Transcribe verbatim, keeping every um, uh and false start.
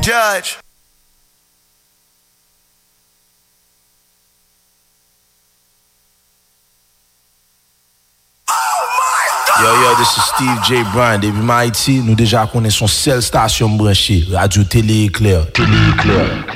judge. Yo, yo, this is Steve J. Bryan. Depuis Haïti, nous déjà connaissons seule station branchée, Radio Télé Éclair. Télé Éclair.